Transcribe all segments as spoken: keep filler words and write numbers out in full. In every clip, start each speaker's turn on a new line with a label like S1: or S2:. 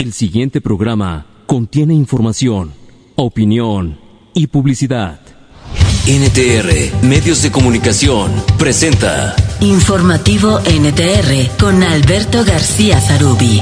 S1: El siguiente programa contiene información, opinión y publicidad. N T R, Medios de Comunicación, presenta
S2: Informativo N T R con Alberto García Zarubi.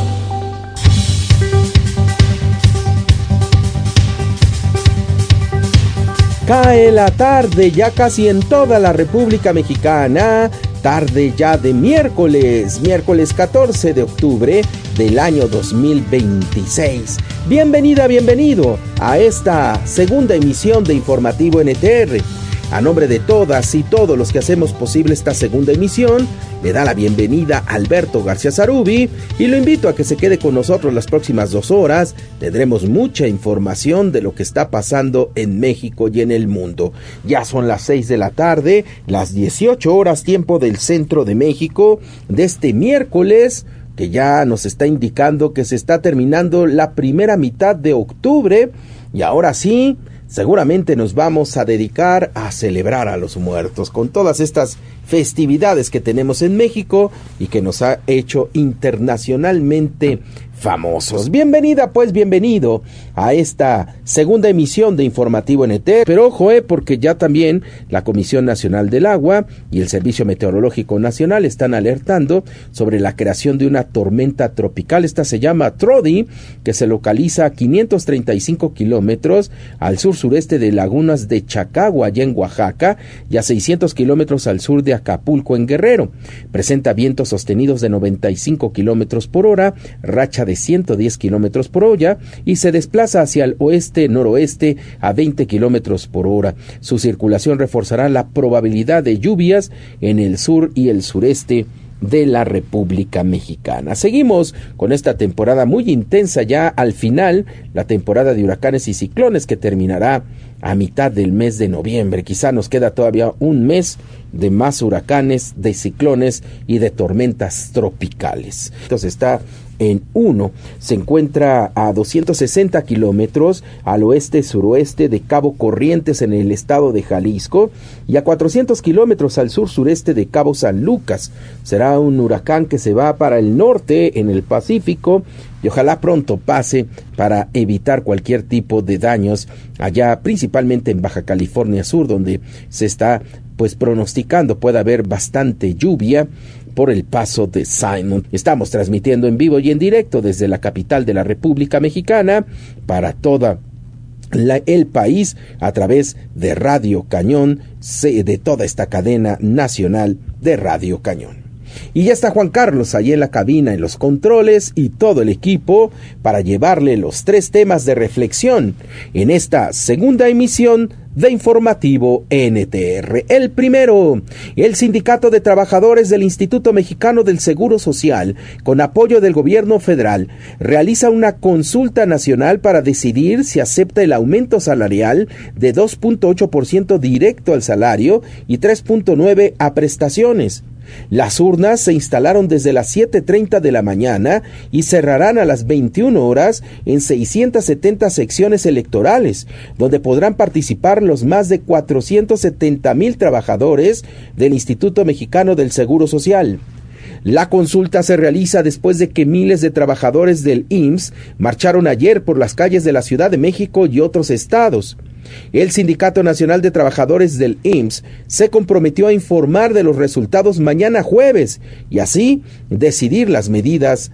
S3: Cae la tarde ya casi en toda la República Mexicana, tarde ya de miércoles, miércoles catorce de octubre del año dos mil veintiséis. Bienvenida, bienvenido a esta segunda emisión de Informativo N T R. A nombre de todas y todos los que hacemos posible esta segunda emisión, le da la bienvenida Alberto García Zarubi y lo invito a que se quede con nosotros las próximas dos horas. Tendremos mucha información de lo que está pasando en México y en el mundo. Ya son las seis de la tarde, las dieciocho horas tiempo del centro de México, de este miércoles, que ya nos está indicando que se está terminando la primera mitad de octubre, y ahora sí, seguramente nos vamos a dedicar a celebrar a los muertos con todas estas festividades que tenemos en México y que nos ha hecho internacionalmente famosos. Bienvenida, pues bienvenido a esta segunda emisión de Informativo N T. Pero ojo, eh, porque ya también la Comisión Nacional del Agua y el Servicio Meteorológico Nacional están alertando sobre la creación de una tormenta tropical. Esta se llama Trody, que se localiza a quinientos treinta y cinco kilómetros al sur-sureste de Lagunas de Chacagua, allá en Oaxaca, y a seiscientos kilómetros al sur de Acapulco, en Guerrero. Presenta vientos sostenidos de noventa y cinco kilómetros por hora, racha de ciento diez kilómetros por hora, y se desplaza hacia el oeste-noroeste a veinte kilómetros por hora. Su circulación reforzará la probabilidad de lluvias en el sur y el sureste de la República Mexicana. Seguimos con esta temporada muy intensa ya al final, la temporada de huracanes y ciclones que terminará a mitad del mes de noviembre. Quizá nos queda todavía un mes de más huracanes, de ciclones y de tormentas tropicales. Entonces está en uno, se encuentra a doscientos sesenta kilómetros al oeste-suroeste de Cabo Corrientes en el estado de Jalisco y a cuatrocientos kilómetros al sur-sureste de Cabo San Lucas. Será un huracán que se va para el norte en el Pacífico y ojalá pronto pase para evitar cualquier tipo de daños allá, principalmente en Baja California Sur, donde se está pues pronosticando puede haber bastante lluvia por el paso de Simon. Estamos transmitiendo en vivo y en directo desde la capital de la República Mexicana para toda la, el país a través de Radio Cañón, de toda esta cadena nacional de Radio Cañón. Y ya está Juan Carlos ahí en la cabina, en los controles y todo el equipo para llevarle los tres temas de reflexión en esta segunda emisión de Informativo N T R. El primero, el Sindicato de Trabajadores del Instituto Mexicano del Seguro Social, con apoyo del gobierno federal, realiza una consulta nacional para decidir si acepta el aumento salarial de dos punto ocho por ciento directo al salario y tres punto nueve por ciento a prestaciones. Las urnas se instalaron desde las siete treinta de la mañana y cerrarán a las veintiuna horas en seiscientas setenta secciones electorales, donde podrán participar los más de cuatrocientos setenta mil trabajadores del Instituto Mexicano del Seguro Social. La consulta se realiza después de que miles de trabajadores del I M S S marcharon ayer por las calles de la Ciudad de México y otros estados. El Sindicato Nacional de Trabajadores del I M S S se comprometió a informar de los resultados mañana jueves y así decidir las medidas